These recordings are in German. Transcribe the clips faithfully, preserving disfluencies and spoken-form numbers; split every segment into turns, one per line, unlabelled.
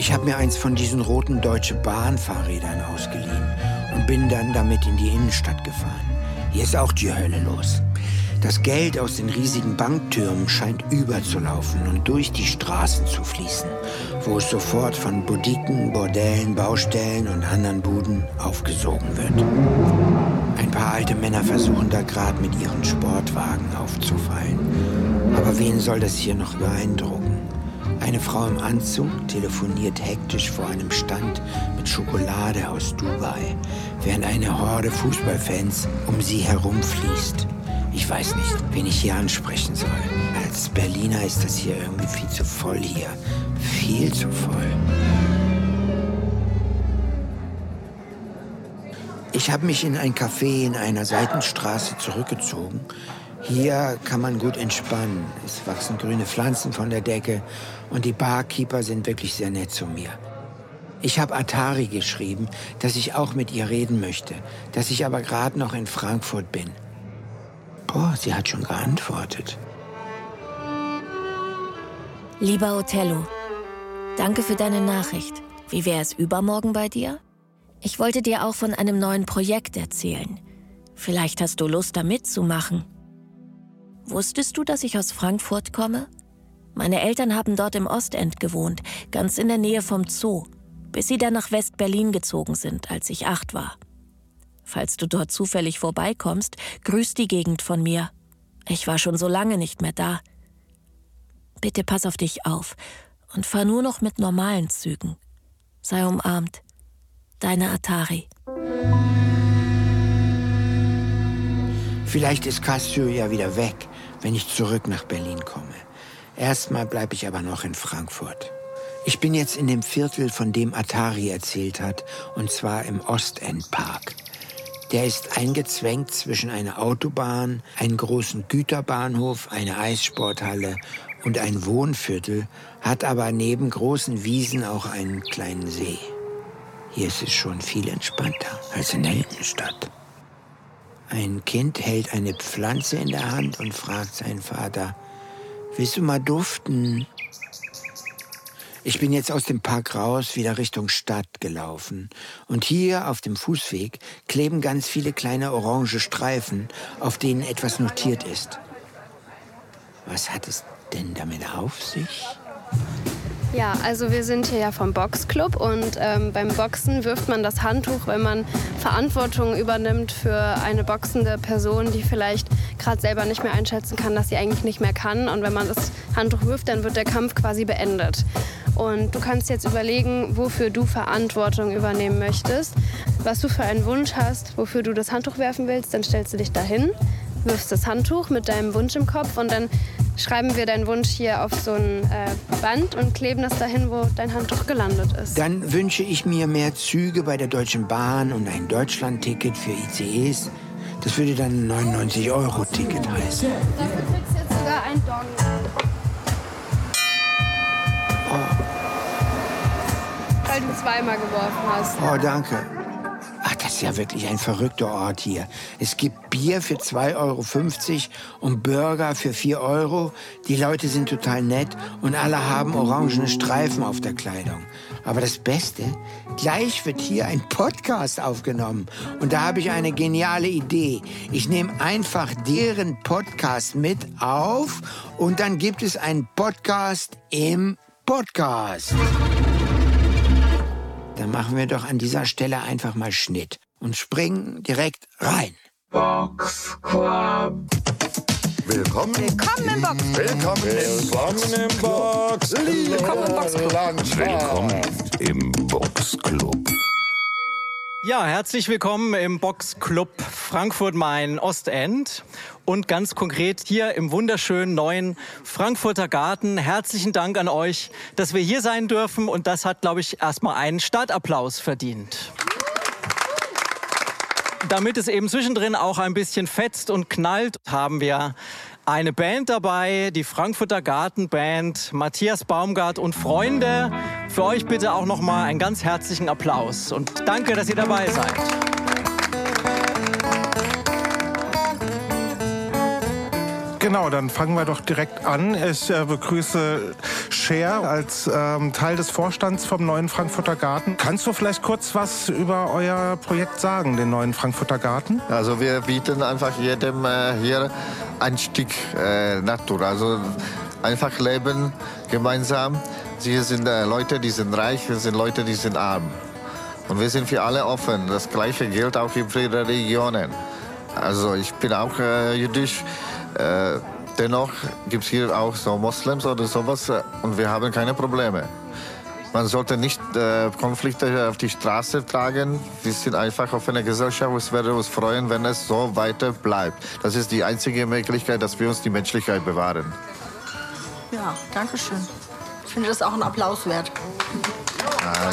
Ich habe mir eins von diesen roten Deutsche Bahn-Fahrrädern ausgeliehen und bin dann damit in die Innenstadt gefahren. Hier ist auch die Hölle los. Das Geld aus den riesigen Banktürmen scheint überzulaufen und durch die Straßen zu fließen, wo es sofort von Boutiquen, Bordellen, Baustellen und anderen Buden aufgesogen wird. Ein paar alte Männer versuchen da gerade mit ihren Sportwagen aufzufallen. Aber wen soll das hier noch beeindrucken? Eine Frau im Anzug telefoniert hektisch vor einem Stand mit Schokolade aus Dubai, während eine Horde Fußballfans um sie herumfließt. Ich weiß nicht, wen ich hier ansprechen soll. Als Berliner ist das hier irgendwie viel zu voll hier. Viel zu voll. Ich habe mich in ein Café in einer Seitenstraße zurückgezogen. Hier kann man gut entspannen. Es wachsen grüne Pflanzen von der Decke und die Barkeeper sind wirklich sehr nett zu mir. Ich habe Atari geschrieben, dass ich auch mit ihr reden möchte, dass ich aber gerade noch in Frankfurt bin. Boah, sie hat schon geantwortet.
Lieber Othello, danke für deine Nachricht. Wie wäre es übermorgen bei dir? Ich wollte dir auch von einem neuen Projekt erzählen. Vielleicht hast du Lust, da mitzumachen. Wusstest du, dass ich aus Frankfurt komme? Meine Eltern haben dort im Ostend gewohnt, ganz in der Nähe vom Zoo, bis sie dann nach West-Berlin gezogen sind, als ich acht war. Falls du dort zufällig vorbeikommst, grüß die Gegend von mir. Ich war schon so lange nicht mehr da. Bitte pass auf dich auf und fahr nur noch mit normalen Zügen. Sei umarmt. Deine Atari.
Vielleicht ist Cassio ja wieder weg, wenn ich zurück nach Berlin komme. Erstmal bleibe ich aber noch in Frankfurt. Ich bin jetzt in dem Viertel, von dem Atari erzählt hat, und zwar im Ostendpark. Der ist eingezwängt zwischen einer Autobahn, einem großen Güterbahnhof, einer Eissporthalle und ein Wohnviertel, hat aber neben großen Wiesen auch einen kleinen See. Hier ist es schon viel entspannter als in der Innenstadt. Ein Kind hält eine Pflanze in der Hand und fragt seinen Vater, willst du mal duften? Ich bin jetzt aus dem Park raus, wieder Richtung Stadt gelaufen. Und hier auf dem Fußweg kleben ganz viele kleine orange Streifen, auf denen etwas notiert ist. Was hat es denn damit auf sich?
Ja, also wir sind hier ja vom Boxclub und ähm, beim Boxen wirft man das Handtuch, wenn man Verantwortung übernimmt für eine boxende Person, die vielleicht gerade selber nicht mehr einschätzen kann, dass sie eigentlich nicht mehr kann. Und wenn man das Handtuch wirft, dann wird der Kampf quasi beendet. Und du kannst jetzt überlegen, wofür du Verantwortung übernehmen möchtest, was du für einen Wunsch hast, wofür du das Handtuch werfen willst. Dann stellst du dich dahin, wirfst das Handtuch mit deinem Wunsch im Kopf und dann schreiben wir deinen Wunsch hier auf so ein äh, Band und kleben das dahin, wo dein Handtuch gelandet ist.
Dann wünsche ich mir mehr Züge bei der Deutschen Bahn und ein Deutschland-Ticket für I C Es. Das würde dann ein neunundneunzig Euro Ticket heißen.
Dafür kriegst du jetzt sogar ein Dong.
Oh.
Weil du zweimal geworfen hast.
Oh, danke. Ach, das ist ja wirklich ein verrückter Ort hier. Es gibt Bier für zwei Euro fünfzig und Burger für vier Euro. Die Leute sind total nett und alle haben orangene Streifen auf der Kleidung. Aber das Beste, gleich wird hier ein Podcast aufgenommen. Und da habe ich eine geniale Idee. Ich nehme einfach deren Podcast mit auf und dann gibt es einen Podcast im Podcast. Dann machen wir doch an dieser Stelle einfach mal Schnitt und springen direkt rein.
Box Club.
Willkommen,
Willkommen im Box.
Willkommen im Box.
Willkommen im Box Club.
Willkommen im Box Club.
Ja, herzlich willkommen im Box Club Frankfurt-Main Ostend und ganz konkret hier im wunderschönen neuen Frankfurter Garten. Herzlichen Dank an euch, dass wir hier sein dürfen und das hat, glaube ich, erstmal einen Startapplaus verdient. Damit es eben zwischendrin auch ein bisschen fetzt und knallt, haben wir eine Band dabei, die Frankfurter Gartenband, Matthias Baumgart und Freunde. Für euch bitte auch noch mal einen ganz herzlichen Applaus und danke, dass ihr dabei seid.
Genau, dann fangen wir doch direkt an. Ich äh, begrüße Cher als ähm, Teil des Vorstands vom Neuen Frankfurter Garten. Kannst du vielleicht kurz was über euer Projekt sagen, den Neuen Frankfurter Garten?
Also wir bieten einfach jedem äh, hier ein Stück äh, Natur, also einfach leben gemeinsam. Hier sind äh, Leute, die sind reich, hier sind Leute, die sind arm. Und wir sind für alle offen. Das Gleiche gilt auch für die Religionen. Also ich bin auch äh, jüdisch. Äh, dennoch gibt es hier auch so Moslems oder sowas äh, und wir haben keine Probleme. Man sollte nicht äh, Konflikte auf die Straße tragen. Wir sind einfach auf eine Gesellschaft. Es würde uns freuen, wenn es so weiter bleibt. Das ist die einzige Möglichkeit, dass wir uns die Menschlichkeit bewahren.
Ja, danke schön. Ich finde das auch ein Applaus wert.
Ah,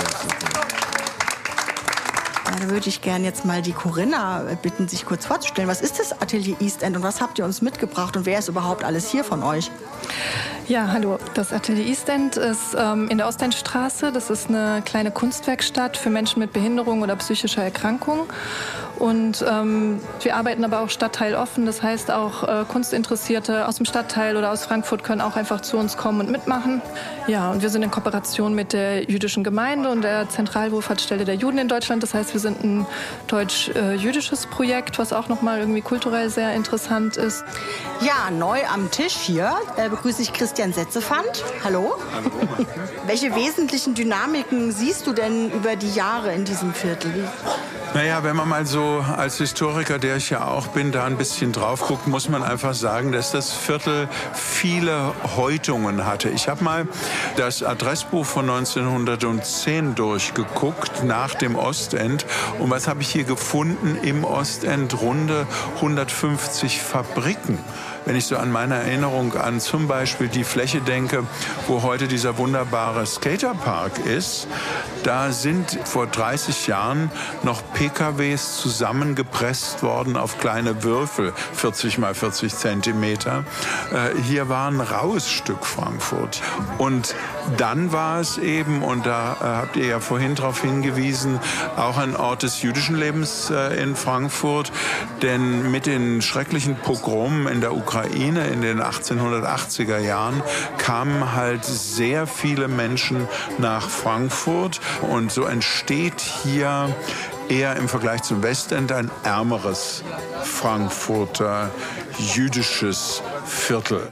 Ja, da würde ich gerne jetzt mal die Corinna bitten, sich kurz vorzustellen. Was ist das Atelier East End und was habt ihr uns mitgebracht und wer ist überhaupt alles hier von euch?
Ja, hallo. Das Atelier East End ist ähm, in der Ostendstraße. Das ist eine kleine Kunstwerkstatt für Menschen mit Behinderung oder psychischer Erkrankung. Und ähm, wir arbeiten aber auch stadtteiloffen. Das heißt, auch äh, Kunstinteressierte aus dem Stadtteil oder aus Frankfurt können auch einfach zu uns kommen und mitmachen. Ja, und wir sind in Kooperation mit der jüdischen Gemeinde und der Zentralwohlfahrtsstelle der Juden in Deutschland. Das heißt, wir sind ein deutsch-jüdisches Projekt, was auch nochmal irgendwie kulturell sehr interessant ist.
Ja, neu am Tisch hier äh, begrüße ich Christian Setzefand. Hallo. Hallo. Welche wesentlichen Dynamiken siehst du denn über die Jahre in diesem Viertel?
Naja, wenn man mal so als Historiker, der ich ja auch bin, da ein bisschen drauf guckt, muss man einfach sagen, dass das Viertel viele Häutungen hatte. Ich habe mal das Adressbuch von neunzehnhundertzehn durchgeguckt nach dem Ostend. Und was habe ich hier gefunden? Im Ostend runde hundertfünfzig Fabriken. Wenn ich so an meine Erinnerung an zum Beispiel die Fläche denke, wo heute dieser wunderbare Skaterpark ist, da sind vor dreißig Jahren noch P K Ws zusammengepresst worden auf kleine Würfel, vierzig mal vierzig Zentimeter. Äh, hier war ein raues Stück Frankfurt. Und dann war es eben, und da äh, habt ihr ja vorhin darauf hingewiesen, auch ein Ort des jüdischen Lebens äh, in Frankfurt. Denn mit den schrecklichen Pogromen in der Ukraine in den achtzehnhundertachtziger Jahren kamen halt sehr viele Menschen nach Frankfurt. Und so entsteht hier eher im Vergleich zum Westend ein ärmeres Frankfurter jüdisches Viertel.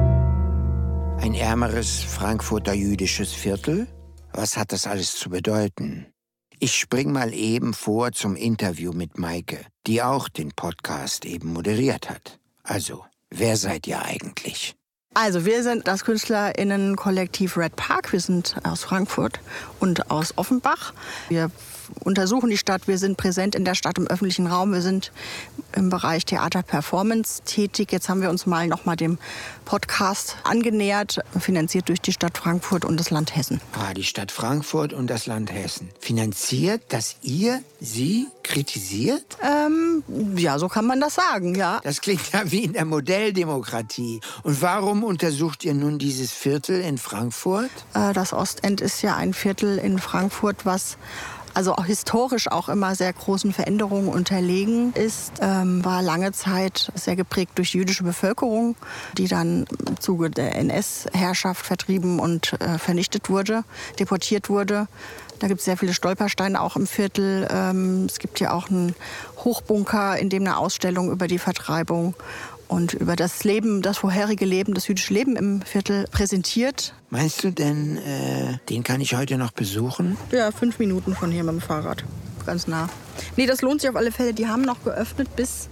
Ein ärmeres Frankfurter jüdisches Viertel? Was hat das alles zu bedeuten? Ich spring mal eben vor zum Interview mit Maike, die auch den Podcast eben moderiert hat. Also, wer seid ihr eigentlich?
Also, wir sind das KünstlerInnen-Kollektiv Red Park. Wir sind aus Frankfurt und aus Offenbach. Wir untersuchen die Stadt, wir sind präsent in der Stadt im öffentlichen Raum, wir sind im Bereich Theater-Performance tätig. Jetzt haben wir uns mal noch mal dem Podcast angenähert, finanziert durch die Stadt Frankfurt und das Land Hessen.
Ah, die Stadt Frankfurt und das Land Hessen. Finanziert, dass ihr sie kritisiert?
Ähm, ja, so kann man das sagen, ja.
Das klingt ja wie in der Modelldemokratie. Und warum untersucht ihr nun dieses Viertel in Frankfurt?
Äh, das Ostend ist ja ein Viertel in Frankfurt, was also auch historisch auch immer sehr großen Veränderungen unterlegen ist, ähm, war lange Zeit sehr geprägt durch die jüdische Bevölkerung, die dann im Zuge der N S-Herrschaft vertrieben und äh, vernichtet wurde, deportiert wurde. Da gibt es sehr viele Stolpersteine auch im Viertel. Ähm, es gibt ja auch einen Hochbunker, in dem eine Ausstellung über die Vertreibung und über das Leben, das vorherige Leben, das jüdische Leben im Viertel präsentiert.
Meinst du denn, äh, den kann ich heute noch besuchen?
Ja, fünf Minuten von hier mit dem Fahrrad. Ganz nah. Nee, das lohnt sich auf alle Fälle. Die haben noch geöffnet bis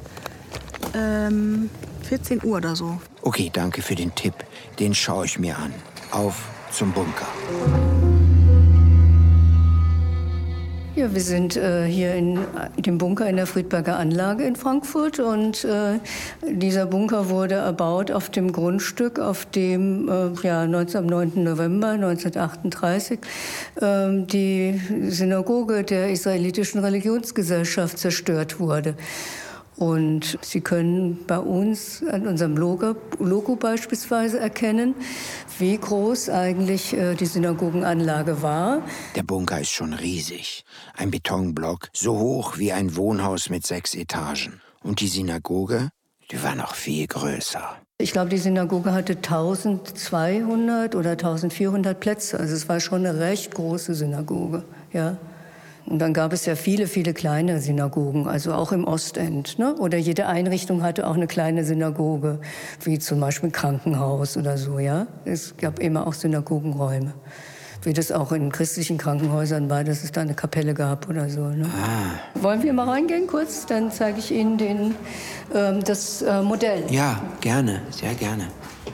ähm, vierzehn Uhr oder so.
Okay, danke für den Tipp. Den schaue ich mir an. Auf zum Bunker.
Ja, wir sind äh, hier in dem Bunker in der Friedberger Anlage in Frankfurt und äh, dieser Bunker wurde erbaut auf dem Grundstück, auf dem äh, ja, am neunten November neunzehnhundertachtunddreißig äh, die Synagoge der Israelitischen Religionsgesellschaft zerstört wurde. Und Sie können bei uns an unserem Logo, Logo beispielsweise erkennen, wie groß eigentlich äh, die Synagogenanlage war.
Der Bunker ist schon riesig. Ein Betonblock, so hoch wie ein Wohnhaus mit sechs Etagen. Und die Synagoge, die war noch viel größer.
Ich glaube, die Synagoge hatte eintausendzweihundert oder eintausendvierhundert Plätze. Also es war schon eine recht große Synagoge, ja. Und dann gab es ja viele, viele kleine Synagogen, also auch im Ostend, ne? Oder jede Einrichtung hatte auch eine kleine Synagoge, wie zum Beispiel ein Krankenhaus oder so, ja. Es gab immer auch Synagogenräume. Wie das auch in christlichen Krankenhäusern war, dass es da eine Kapelle gab oder so. Ne?
Ah.
Wollen wir mal reingehen kurz? Dann zeige ich Ihnen den, ähm, das äh, Modell.
Ja, gerne, sehr gerne.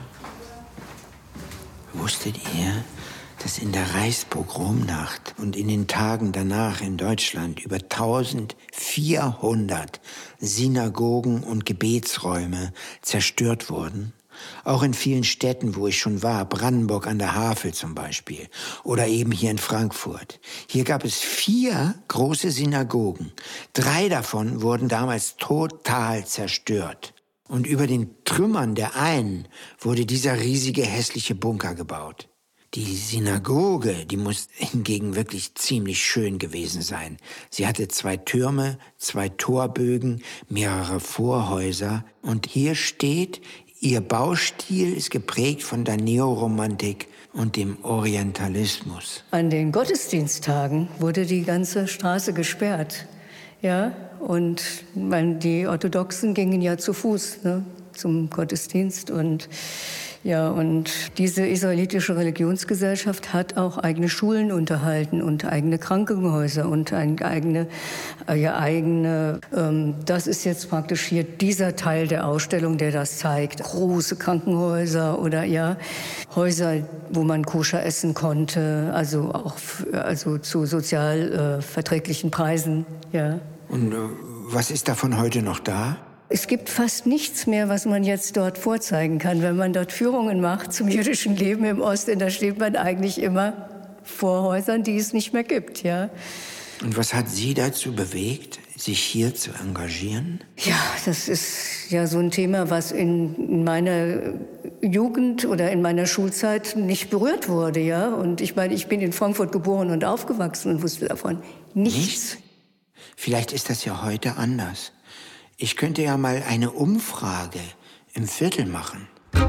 Wusstet ihr, dass in der Reichspogromnacht und in den Tagen danach in Deutschland über eintausendvierhundert Synagogen und Gebetsräume zerstört wurden? Auch in vielen Städten, wo ich schon war, Brandenburg an der Havel zum Beispiel oder eben hier in Frankfurt. Hier gab es vier große Synagogen. Drei davon wurden damals total zerstört. Und über den Trümmern der einen wurde dieser riesige hässliche Bunker gebaut. Die Synagoge, die muss hingegen wirklich ziemlich schön gewesen sein. Sie hatte zwei Türme, zwei Torbögen, mehrere Vorhäuser. Und hier steht, ihr Baustil ist geprägt von der Neoromantik und dem Orientalismus.
An den Gottesdiensttagen wurde die ganze Straße gesperrt. Ja, und weil die Orthodoxen gingen ja zu Fuß, ne, zum Gottesdienst. Und ja, und diese israelitische Religionsgesellschaft hat auch eigene Schulen unterhalten und eigene Krankenhäuser und ein eigene, äh, ja, eigene, ähm, das ist jetzt praktisch hier dieser Teil der Ausstellung, der das zeigt. Große Krankenhäuser oder ja, Häuser, wo man koscher essen konnte, also auch also zu sozial äh, verträglichen Preisen, ja.
Und äh, was ist davon heute noch da?
Es gibt fast nichts mehr, was man jetzt dort vorzeigen kann. Wenn man dort Führungen macht zum jüdischen Leben im Osten, da steht man eigentlich immer vor Häusern, die es nicht mehr gibt, ja.
Und was hat Sie dazu bewegt, sich hier zu engagieren?
Ja, das ist ja so ein Thema, was in meiner Jugend oder in meiner Schulzeit nicht berührt wurde, ja. Und ich meine, ich bin in Frankfurt geboren und aufgewachsen und wusste davon nichts.
Nichts? Vielleicht ist das ja heute anders. Ich könnte ja mal eine Umfrage im Viertel machen.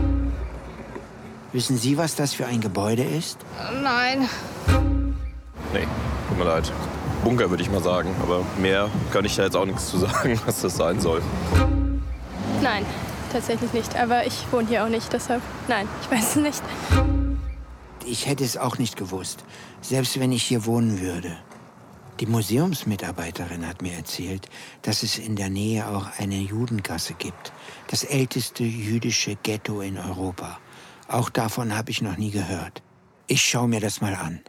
Wissen Sie, was das für ein Gebäude ist?
Nein.
Nee, tut mir leid. Bunker würde ich mal sagen, aber mehr kann ich da jetzt auch nichts zu sagen, was das sein soll.
Nein, tatsächlich nicht. Aber ich wohne hier auch nicht, deshalb nein, ich weiß es nicht.
Ich hätte es auch nicht gewusst, selbst wenn ich hier wohnen würde. Die Museumsmitarbeiterin hat mir erzählt, dass es in der Nähe auch eine Judengasse gibt. Das älteste jüdische Ghetto in Europa. Auch davon habe ich noch nie gehört. Ich schaue mir das mal an.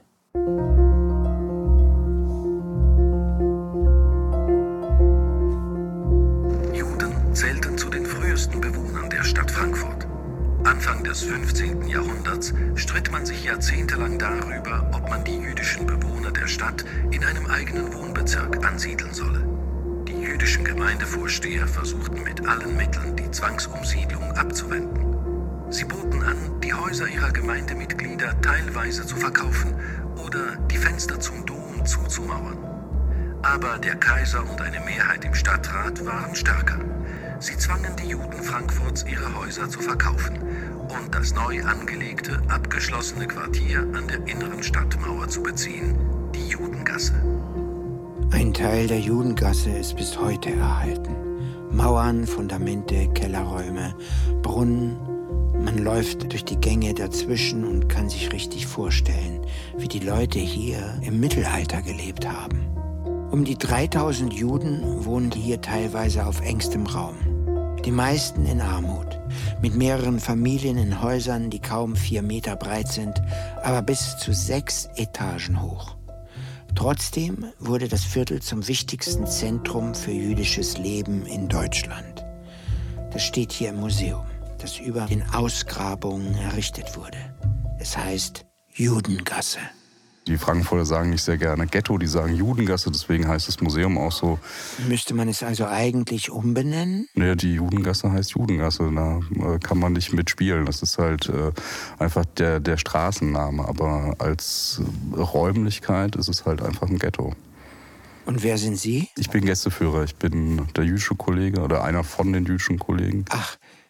Juden zählten zu den frühesten Bewohnern der Stadt Frankfurt. Anfang des fünfzehnten Jahrhunderts stritt man sich jahrzehntelang darüber, ob man die jüdischen Bewohner der Stadt in einem eigenen Wohnbezirk ansiedeln solle. Die jüdischen Gemeindevorsteher versuchten mit allen Mitteln, die Zwangsumsiedlung abzuwenden. Sie boten an, die Häuser ihrer Gemeindemitglieder teilweise zu verkaufen oder die Fenster zum Dom zuzumauern. Aber der Kaiser und eine Mehrheit im Stadtrat waren stärker. Sie zwangen die Juden Frankfurts, ihre Häuser zu verkaufen und das neu angelegte, abgeschlossene Quartier an der inneren Stadtmauer zu beziehen, die Judengasse.
Ein Teil der Judengasse ist bis heute erhalten. Mauern, Fundamente, Kellerräume, Brunnen. Man läuft durch die Gänge dazwischen und kann sich richtig vorstellen, wie die Leute hier im Mittelalter gelebt haben. Um die dreitausend Juden wohnen hier teilweise auf engstem Raum. Die meisten in Armut, mit mehreren Familien in Häusern, die kaum vier Meter breit sind, aber bis zu sechs Etagen hoch. Trotzdem wurde das Viertel zum wichtigsten Zentrum für jüdisches Leben in Deutschland. Das steht hier im Museum, das über den Ausgrabungen errichtet wurde. Es heißt Judengasse.
Die Frankfurter sagen nicht sehr gerne Ghetto, die sagen Judengasse, deswegen heißt das Museum auch so.
Müsste man es also eigentlich umbenennen?
Ja, die Judengasse heißt Judengasse, da kann man nicht mitspielen. Das ist halt äh, einfach der, der Straßenname, aber als Räumlichkeit ist es halt einfach ein Ghetto.
Und wer sind Sie?
Ich bin Gästeführer, ich bin der jüdische Kollege oder einer von den jüdischen Kollegen.
Ach,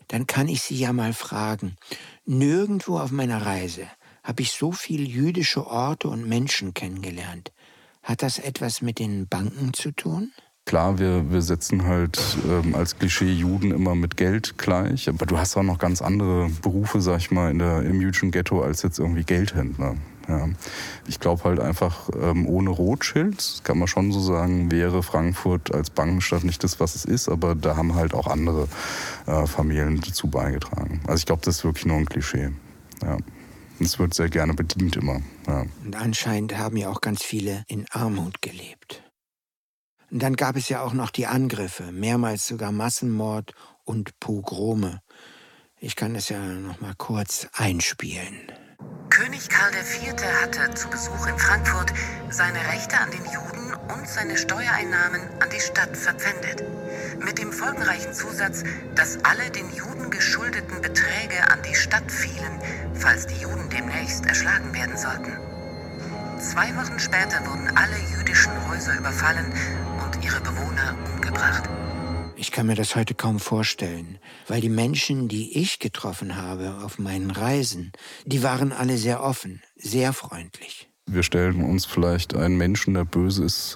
dann kann ich Sie ja mal fragen. Nirgendwo auf meiner Reise habe ich so viele jüdische Orte und Menschen kennengelernt. Hat das etwas mit den Banken zu tun?
Klar, wir, wir setzen halt ähm, als Klischee Juden immer mit Geld gleich. Aber du hast auch noch ganz andere Berufe, sag ich mal, in der, im jüdischen Ghetto als jetzt irgendwie Geldhändler. Ja. Ich glaube halt einfach, ähm, ohne Rothschild, kann man schon so sagen, wäre Frankfurt als Bankenstadt nicht das, was es ist. Aber da haben halt auch andere äh, Familien dazu beigetragen. Also ich glaube, das ist wirklich nur ein Klischee. Ja. Es wird sehr gerne bedient immer. Ja.
Und anscheinend haben ja auch ganz viele in Armut gelebt. Und dann gab es ja auch noch die Angriffe, mehrmals sogar Massenmord und Pogrome. Ich kann das ja noch mal kurz einspielen.
König Karl der Vierte hatte zu Besuch in Frankfurt seine Rechte an den Juden und seine Steuereinnahmen an die Stadt verpfändet. Mit dem folgenreichen Zusatz, dass alle den Juden geschuldeten Beträge an die Stadt fielen, falls die Juden demnächst erschlagen werden sollten. Zwei Wochen später wurden alle jüdischen Häuser überfallen und ihre Bewohner umgebracht.
Ich kann mir das heute kaum vorstellen, weil die Menschen, die ich getroffen habe auf meinen Reisen, die waren alle sehr offen, sehr freundlich.
Wir stellen uns vielleicht einen Menschen, der böse ist,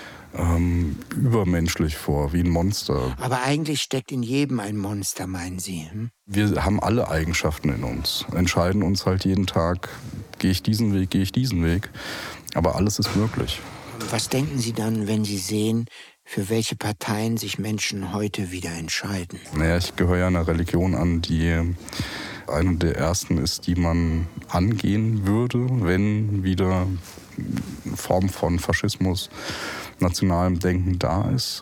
ähm, übermenschlich vor, wie ein Monster.
Aber eigentlich steckt in jedem ein Monster, meinen Sie? Hm?
Wir haben alle Eigenschaften in uns, entscheiden uns halt jeden Tag, gehe ich diesen Weg, gehe ich diesen Weg, aber alles ist möglich.
Was denken Sie dann, wenn Sie sehen, für welche Parteien sich Menschen heute wieder entscheiden?
Naja, ich gehöre ja einer Religion an, die eine der ersten ist, die man angehen würde, wenn wieder eine Form von Faschismus, nationalem Denken da ist.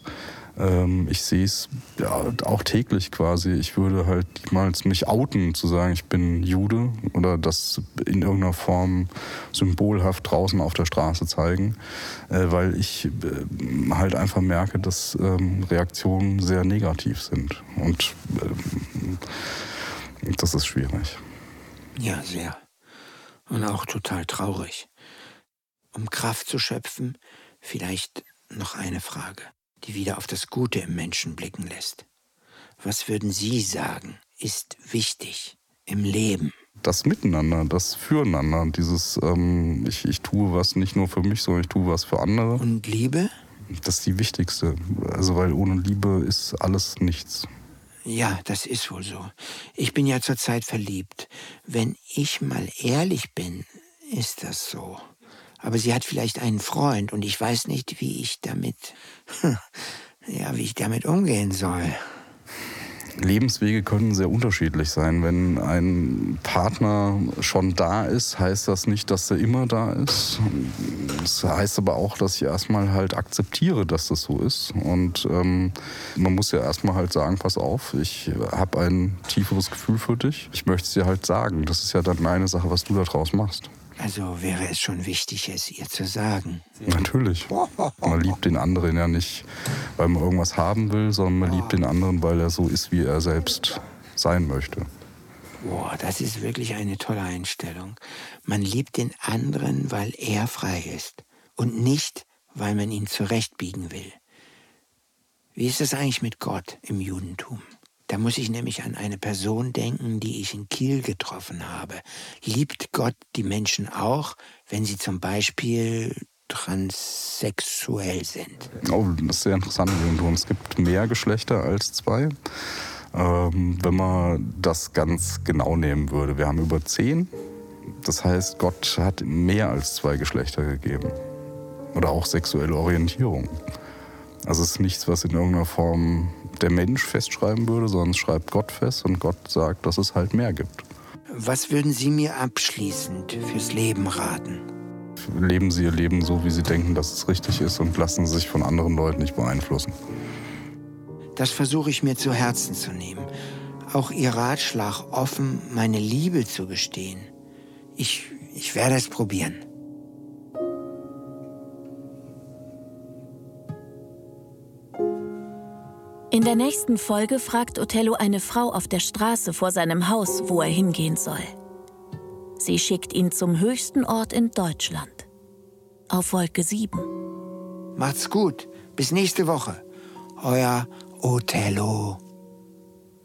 Ich sehe es ja, auch täglich quasi. Ich würde halt niemals mich outen, zu sagen, ich bin Jude oder das in irgendeiner Form symbolhaft draußen auf der Straße zeigen, weil ich halt einfach merke, dass Reaktionen sehr negativ sind. Und das ist schwierig.
Ja, sehr. Und auch total traurig. Um Kraft zu schöpfen, vielleicht noch eine Frage, die wieder auf das Gute im Menschen blicken lässt. Was würden Sie sagen, ist wichtig im Leben?
Das Miteinander, das Füreinander, dieses ähm, ich, ich tue was nicht nur für mich, sondern ich tue was für andere.
Und Liebe?
Das ist die wichtigste, also weil ohne Liebe ist alles nichts.
Ja, das ist wohl so. Ich bin ja zurzeit verliebt. Wenn ich mal ehrlich bin, ist das so. Aber sie hat vielleicht einen Freund und ich weiß nicht, wie ich damit, ja, wie ich damit umgehen soll.
Lebenswege können sehr unterschiedlich sein. Wenn ein Partner schon da ist, heißt das nicht, dass er immer da ist. Das heißt aber auch, dass ich erstmal halt akzeptiere, dass das so ist. Und ähm, man muss ja erstmal halt sagen, pass auf, ich habe ein tieferes Gefühl für dich. Ich möchte es dir halt sagen. Das ist ja dann eine Sache, was du da draus machst.
Also wäre es schon wichtig, es ihr zu sagen.
Natürlich. Man liebt den anderen ja nicht, weil man irgendwas haben will, sondern man liebt den anderen, weil er so ist, wie er selbst sein möchte.
Boah, das ist wirklich eine tolle Einstellung. Man liebt den anderen, weil er frei ist und nicht, weil man ihn zurechtbiegen will. Wie ist es eigentlich mit Gott im Judentum? Da muss ich nämlich an eine Person denken, die ich in Kiel getroffen habe. Liebt Gott die Menschen auch, wenn sie zum Beispiel transsexuell sind?
Oh, das ist sehr interessant. Es gibt mehr Geschlechter als zwei. Ähm, wenn man das ganz genau nehmen würde. Wir haben über zehn. Das heißt, Gott hat mehr als zwei Geschlechter gegeben. Oder auch sexuelle Orientierung. Also es ist nichts, was in irgendeiner Form der Mensch festschreiben würde, sondern es schreibt Gott fest und Gott sagt, dass es halt mehr gibt.
Was würden Sie mir abschließend fürs Leben raten?
Leben Sie Ihr Leben so, wie Sie denken, dass es richtig ist und lassen Sie sich von anderen Leuten nicht beeinflussen.
Das versuche ich mir zu Herzen zu nehmen. Auch Ihr Ratschlag, offen meine Liebe zu gestehen. Ich, ich werde es probieren.
In der nächsten Folge fragt Othello eine Frau auf der Straße vor seinem Haus, wo er hingehen soll. Sie schickt ihn zum höchsten Ort in Deutschland. Auf Wolke sieben.
Macht's gut. Bis nächste Woche. Euer Othello.